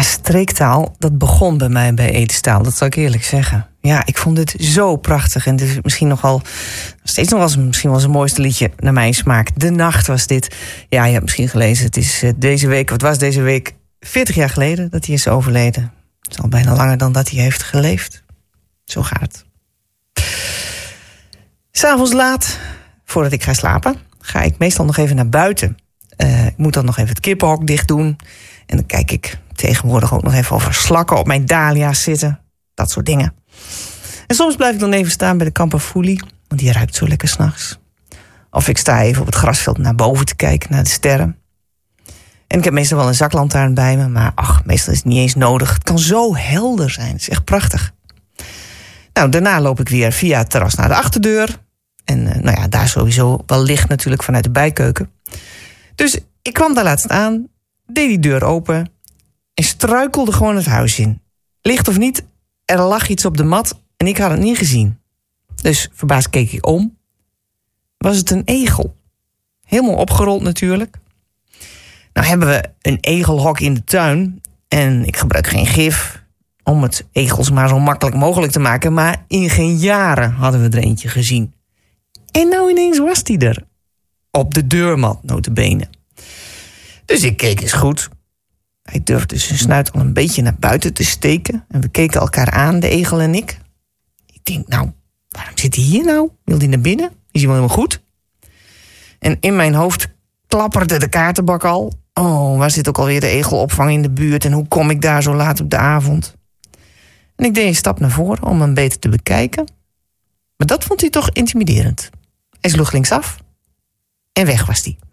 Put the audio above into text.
streektaal, dat begon bij mij bij Edestaal. Dat zal ik eerlijk zeggen. Ja, ik vond dit zo prachtig. En het is misschien steeds nog wel misschien wel zijn mooiste liedje naar mijn smaak. De Nacht was dit. Ja, je hebt misschien gelezen. Het is deze week 40 jaar geleden dat hij is overleden. Het is al bijna langer dan dat hij heeft geleefd. Zo gaat het. 'S Avonds laat, voordat ik ga slapen, ga ik meestal nog even naar buiten. Ik moet dan nog even het kippenhok dicht doen. En dan kijk ik tegenwoordig ook nog even over slakken op mijn dahlia's zitten. Dat soort dingen. En soms blijf ik dan even staan bij de kamperfoelie, want die ruikt zo lekker 's nachts. Of ik sta even op het grasveld naar boven te kijken, naar de sterren. En ik heb meestal wel een zaklantaarn bij me, maar meestal is het niet eens nodig. Het kan zo helder zijn, het is echt prachtig. Nou, daarna loop ik weer via het terras naar de achterdeur. En daar sowieso wel licht natuurlijk vanuit de bijkeuken. Dus ik kwam daar laatst aan, deed die deur open en struikelde gewoon het huis in. Licht of niet, er lag iets op de mat en ik had het niet gezien. Dus verbaasd keek ik om. Was het een egel? Helemaal opgerold natuurlijk. Nou hebben we een egelhok in de tuin en ik gebruik geen gif om het egels maar zo makkelijk mogelijk te maken, maar in geen jaren hadden we er eentje gezien. En nou ineens was die er. Op de deurmat, nota bene. Dus ik keek eens goed. Hij durfde zijn snuit al een beetje naar buiten te steken. En we keken elkaar aan, de egel en ik. Ik denk, waarom zit hij hier nou? Wil hij naar binnen? Is hij wel helemaal goed? En in mijn hoofd klapperde de kaartenbak al. Oh, waar zit ook alweer de egelopvang in de buurt? En hoe kom ik daar zo laat op de avond? En ik deed een stap naar voren om hem beter te bekijken. Maar dat vond hij toch intimiderend. Hij sloeg linksaf. En weg was hij.